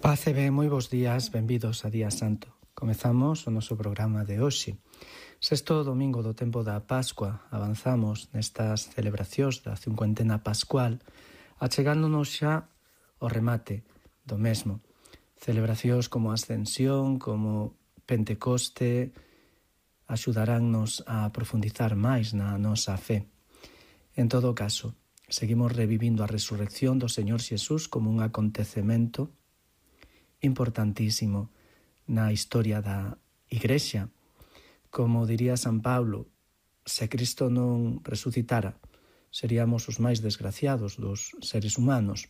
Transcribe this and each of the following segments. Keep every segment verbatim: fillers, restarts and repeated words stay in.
Paz e ben, moi bons días, benvidos a Día Santo. Comezamos o noso programa de hoxe. Sexto domingo do tempo da Pascua, avanzamos nestas celebracións da cincuentena pascual, achegándonos xa ao remate do mesmo. Celebracións como Ascensión, como Pentecoste, axudaránnos a profundizar máis na nosa fe. En todo caso, seguimos revivindo a resurrección do Señor Xesús como un acontecemento importantísimo na historia da Igrexa. Como diría San Pablo, se Cristo non resucitara, seríamos os máis desgraciados dos seres humanos.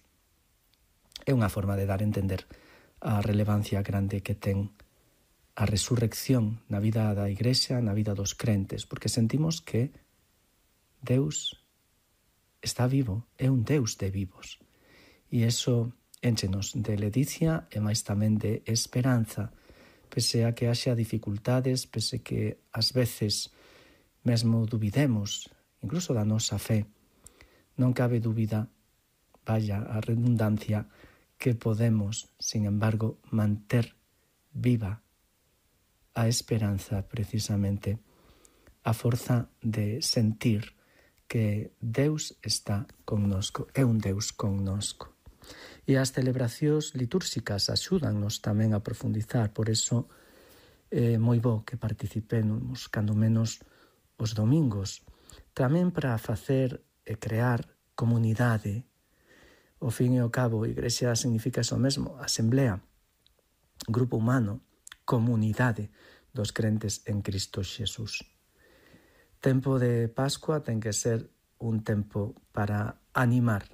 É unha forma de dar a entender a relevancia grande que ten a resurrección na vida da Igrexa, na vida dos crentes, porque sentimos que Deus está vivo, é un Deus de vivos. E iso énchenos de ledicia e máis tamén de esperanza, pese a que haxa dificultades, pese que ás veces mesmo dubidemos, incluso da nosa fe. Non cabe dúbida, vaya a redundancia, que podemos, sin embargo, manter viva a esperanza precisamente, a forza de sentir que Deus está connosco, é un Deus connosco. E as celebracións litúrxicas axúdannos tamén a profundizar, por iso é moi bo que participemos cando menos os domingos, tamén para facer e crear comunidade. Ao fin e ao cabo, Igrexa significa iso mesmo, asemblea, grupo humano, comunidade dos crentes en Cristo Xesús. Tempo de Pascua ten que ser un tempo para animar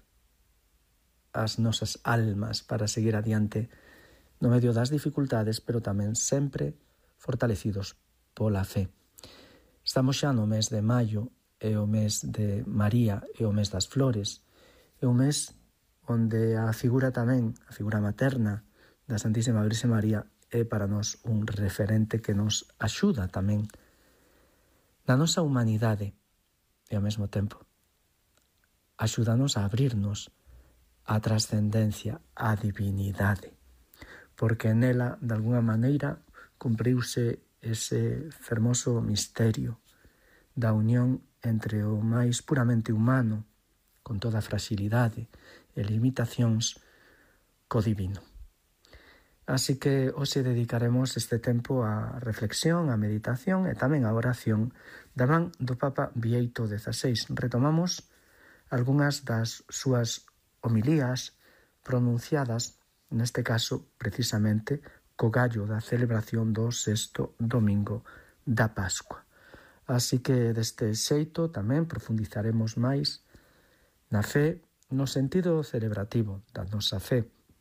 as nosas almas para seguir adiante no medio das dificultades, pero tamén sempre fortalecidos pola fe. Estamos xa no mes de maio, é o mes de María, é o mes das flores, é o mes onde a figura tamén, a figura materna da Santísima Virxe María é para nós un referente que nos axuda tamén na nosa humanidade e ao mesmo tempo axúdanos a abrirnos a trascendencia, a divinidade, porque nela, de alguna maneira, cumpriuse ese fermoso misterio da unión entre o máis puramente humano, con toda a fragilidade e limitacións, co divino. Así que hoxe dedicaremos este tempo á reflexión, á meditación e tamén á oración da man do Papa Bieito dezasseis. Retomamos algunhas das súas homilías pronunciadas, neste caso, precisamente, co gallo da celebración do sexto domingo da Pascua. Así que, deste xeito, tamén profundizaremos máis na fe, no sentido celebrativo da nosa fe,